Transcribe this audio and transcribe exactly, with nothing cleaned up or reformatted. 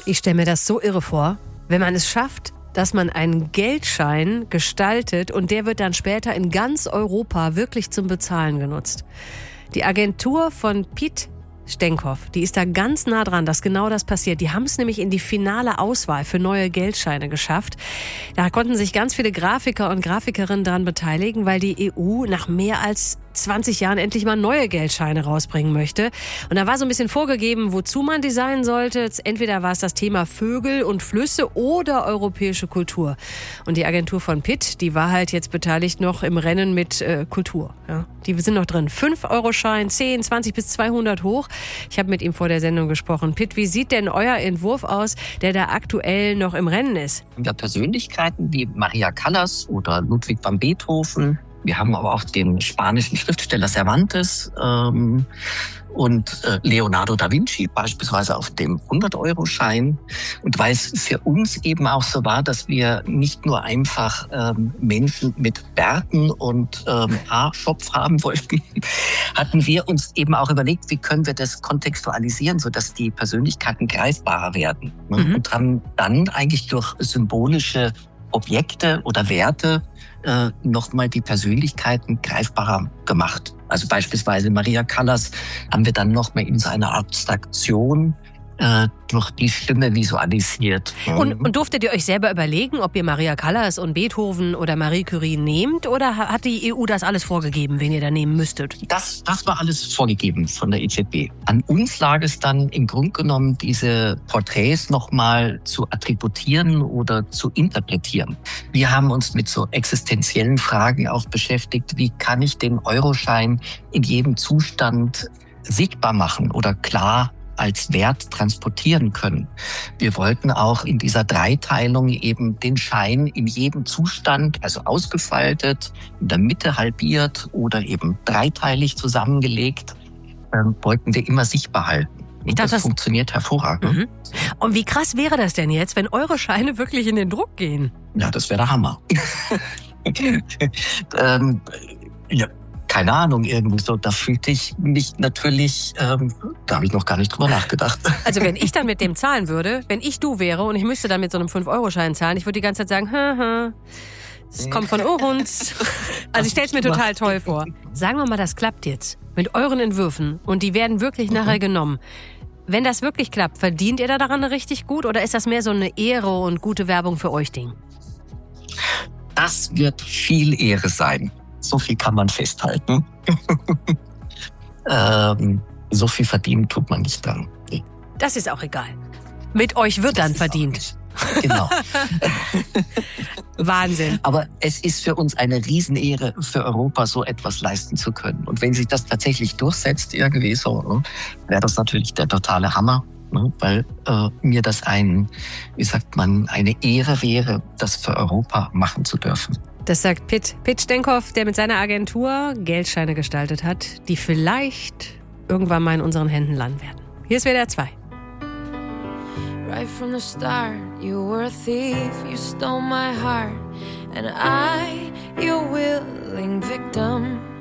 Ich stelle mir das so irre vor, wenn man es schafft, dass man einen Geldschein gestaltet und der wird dann später in ganz Europa wirklich zum Bezahlen genutzt. Die Agentur von Piet Stenkhoff, die ist da ganz nah dran, dass genau das passiert. Die haben es nämlich in die finale Auswahl für neue Geldscheine geschafft. Da konnten sich ganz viele Grafiker und Grafikerinnen daran beteiligen, weil die E U nach mehr als zwanzig Jahren endlich mal neue Geldscheine rausbringen möchte. Und da war so ein bisschen vorgegeben, wozu man designen sollte. Entweder war es das Thema Vögel und Flüsse oder europäische Kultur. Und die Agentur von Pitt, die war halt jetzt beteiligt noch im Rennen mit äh, Kultur. Ja, die sind noch drin. fünf Euro Schein, zehn, zwanzig bis zweihundert hoch. Ich habe mit ihm vor der Sendung gesprochen. Pitt, wie sieht denn euer Entwurf aus, der da aktuell noch im Rennen ist? Wir haben Persönlichkeiten wie Maria Callas oder Ludwig van Beethoven. Wir haben aber auch den spanischen Schriftsteller Cervantes ähm, und äh, Leonardo da Vinci beispielsweise auf dem hundert Euro Schein. Und weil es für uns eben auch so war, dass wir nicht nur einfach ähm, Menschen mit Bärten und ähm, Haarschopf haben wollten, hatten wir uns eben auch überlegt, wie können wir das kontextualisieren, sodass die Persönlichkeiten greifbarer werden. Ne? Mhm. Und haben dann eigentlich durch symbolische Objekte oder Werte äh, nochmal die Persönlichkeiten greifbarer gemacht. Also beispielsweise Maria Callas haben wir dann nochmal in seiner Abstraktion äh, durch die Stimme visualisiert. Und, und durftet ihr euch selber überlegen, ob ihr Maria Callas und Beethoven oder Marie Curie nehmt? Oder hat die E U das alles vorgegeben, wen ihr da nehmen müsstet? Das, das war alles vorgegeben von der E Z B. An uns lag es dann im Grunde genommen, diese Porträts nochmal zu attributieren oder zu interpretieren. Wir haben uns mit so existenziellen Fragen auch beschäftigt. Wie kann ich den Euroschein in jedem Zustand sichtbar machen oder klar als Wert transportieren können. Wir wollten auch in dieser Dreiteilung eben den Schein in jedem Zustand, also ausgefaltet, in der Mitte halbiert oder eben dreiteilig zusammengelegt, ähm, wollten wir immer sichtbar halten. Und ich dachte, das, das funktioniert hervorragend. Mhm. Und wie krass wäre das denn jetzt, wenn eure Scheine wirklich in den Druck gehen? Ja, das wäre der Hammer. ähm, ja. Keine Ahnung, irgendwie so, da fühlte ich mich natürlich, ähm, da habe ich noch gar nicht drüber nachgedacht. Also wenn ich dann mit dem zahlen würde, wenn ich du wäre und ich müsste dann mit so einem fünf Euro Schein zahlen, ich würde die ganze Zeit sagen, haha, das kommt von Ohrhunds. Also ich stelle es mir total toll vor. Sagen wir mal, das klappt jetzt mit euren Entwürfen und die werden wirklich mhm. nachher genommen. Wenn das wirklich klappt, verdient ihr da daran richtig gut oder ist das mehr so eine Ehre und gute Werbung für euch Ding? Das wird viel Ehre sein. So viel kann man festhalten. ähm, so viel verdienen tut man nicht dran. Nee. Das ist auch egal. Mit euch wird das dann verdient. Genau. Wahnsinn. Aber es ist für uns eine Riesenehre, für Europa so etwas leisten zu können. Und wenn sich das tatsächlich durchsetzt, irgendwie so, ne, wäre das natürlich der totale Hammer. Ne, weil äh, mir das ein, wie sagt man, eine Ehre wäre, das für Europa machen zu dürfen. Das sagt Pitt. Pitt Stenkhoff, der mit seiner Agentur Geldscheine gestaltet hat, die vielleicht irgendwann mal in unseren Händen landen werden. Hier ist W D R zwei. Right from the start, you were a thief, you stole my heart, and I, your willing victim.